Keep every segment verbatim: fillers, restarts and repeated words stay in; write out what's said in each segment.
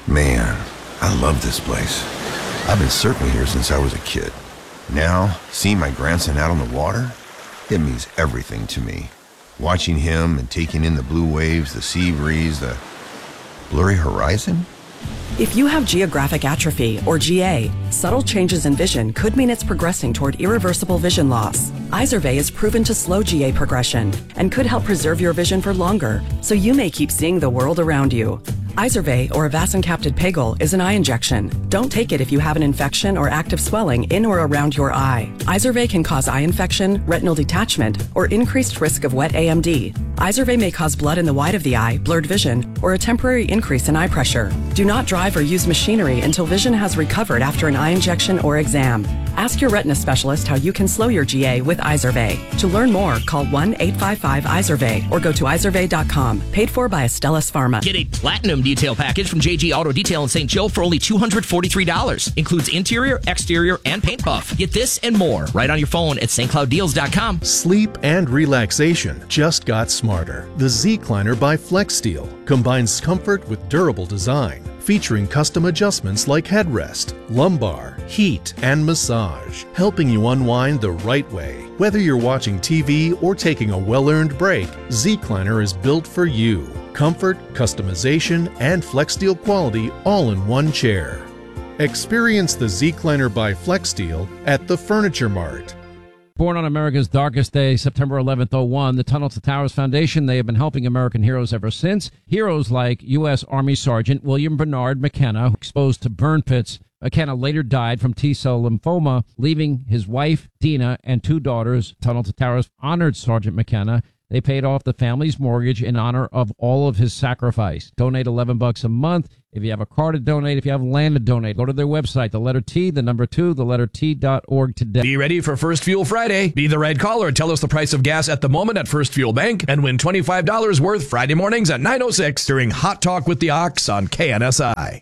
Man, I love this place. I've been surfing here since I was a kid. Now, seeing my grandson out on the water, it means everything to me. Watching him and taking in the blue waves, the sea breeze, the blurry horizon. If you have geographic atrophy, or G A, subtle changes in vision could mean it's progressing toward irreversible vision loss. Izervay is proven to slow G A progression and could help preserve your vision for longer, so you may keep seeing the world around you. Izervay, or avacincaptad pegol, is an eye injection. Don't take it if you have an infection or active swelling in or around your eye. Izervay can cause eye infection, retinal detachment, or increased risk of wet A M D. Izervay may cause blood in the white of the eye, blurred vision, or a temporary increase in eye pressure. Do not drive or use machinery until vision has recovered after an eye injection or exam. Ask your retina specialist how you can slow your G A with Izervay. To learn more, call one eight five five Izervay or go to izervay dot com. Paid for by Astellas Pharma. Get a platinum detail package from J G Auto Detail in Saint Joe for only two hundred forty-three dollars. Includes interior, exterior, and paint buff. Get this and more right on your phone at st cloud deals dot com. Sleep and relaxation just got smarter. The Zecliner by FlexSteel combines comfort with durable design, featuring custom adjustments like headrest, lumbar, heat, and massage, helping you unwind the right way. Whether you're watching T V or taking a well-earned break, Zecliner is built for you. Comfort, customization, and FlexSteel quality all in one chair. Experience the Zecliner by FlexSteel at the Furniture Mart. Born on America's darkest day, September eleventh, oh one, the Tunnel to Towers Foundation, they have been helping American heroes ever since. Heroes like U S. Army Sergeant William Bernard McKenna, exposed to burn pits. McKenna later died from T-cell lymphoma, leaving his wife, Dina, and two daughters. Tunnel to Towers honored Sergeant McKenna. They paid off the family's mortgage in honor of all of his sacrifice. Donate eleven bucks a month. If you have a car to donate, if you have land to donate, go to their website, the letter T, the number two, the letter T dot org today. Be ready for First Fuel Friday. Be the right caller and tell us the price of gas at the moment at First Fuel Bank and win twenty-five dollars worth Friday mornings at nine oh six during Hot Talk with the Ox on K N S I.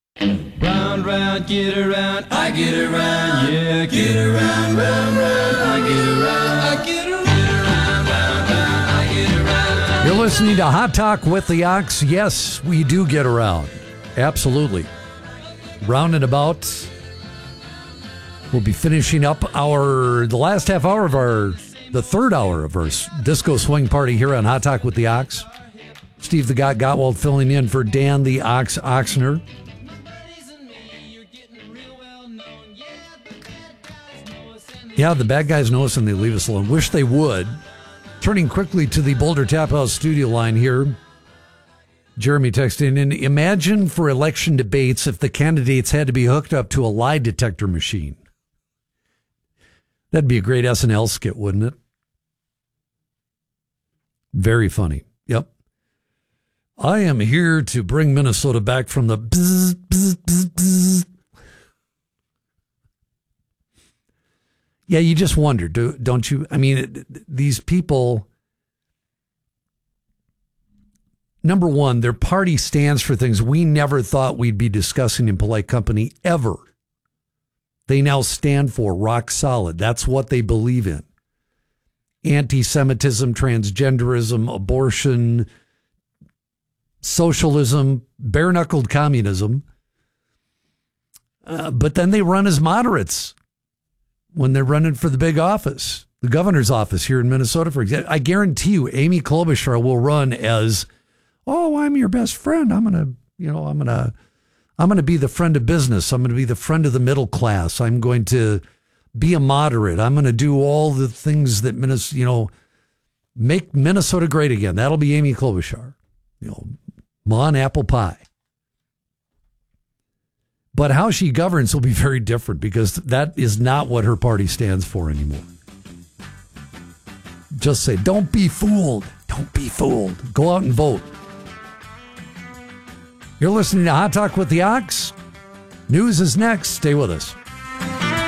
Round, round, get around, I get around, yeah, get around, round, round, I get around, I get around. You're listening to Hot Talk with the Ox. Yes, we do get around. Absolutely. Round and about. We'll be finishing up our the last half hour of our the third hour of our disco swing party here on Hot Talk with the Ox. Steve the God Gottwald filling in for Dan the Ox Oxner. Yeah, the bad guys know us and they leave us alone. Wish they would. Turning quickly to the Boulder Tap House studio line here. Jeremy texting in, imagine for election debates if the candidates had to be hooked up to a lie detector machine. That'd be a great S N L skit, wouldn't it? Very funny. Yep. I am here to bring Minnesota back from the bzz, bzz, bzz, bzz. Yeah, you just wonder, do, don't you? I mean, these people, number one, their party stands for things we never thought we'd be discussing in polite company ever. They now stand for rock solid. That's what they believe in. Anti-Semitism, transgenderism, abortion, socialism, bare-knuckled communism. Uh, but then they run as moderates when they're running for the big office, the governor's office here in Minnesota, for example. I guarantee you Amy Klobuchar will run as, oh, I'm your best friend. I'm going to, you know, I'm going to, I'm going to be the friend of business. I'm going to be the friend of the middle class. I'm going to be a moderate. I'm going to do all the things that, Minnesota, you know, make Minnesota great again. That'll be Amy Klobuchar. You know, mon apple pie. But how she governs will be very different because that is not what her party stands for anymore. Just say, don't be fooled. Don't be fooled. Go out and vote. You're listening to Hot Talk with the Ox. News is next. Stay with us.